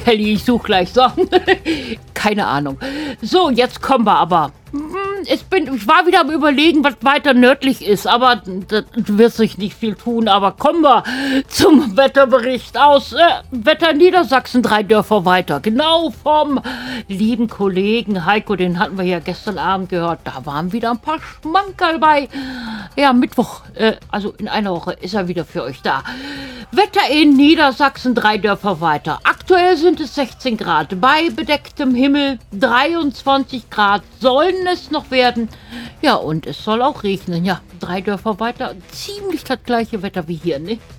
Kelly, ich suche gleich so. Keine Ahnung. So, jetzt kommen wir aber. Ich war wieder am Überlegen, was weiter nördlich ist, aber das wird sich nicht viel tun. Aber kommen wir zum Wetterbericht aus Wetter Niedersachsen, 3 Dörfer weiter. Genau vom lieben Kollegen Heiko, den hatten wir ja gestern Abend gehört. Da waren wieder ein paar Schmankerl bei. Ja, Mittwoch, also in einer Woche ist er wieder für euch da. Wetter in Niedersachsen, 3 Dörfer weiter. Aktuell sind es 16 Grad, bei bedecktem Himmel 23 Grad sollen es noch werden. Ja, und es soll auch regnen. Ja, 3 Dörfer weiter, ziemlich das gleiche Wetter wie hier, ne?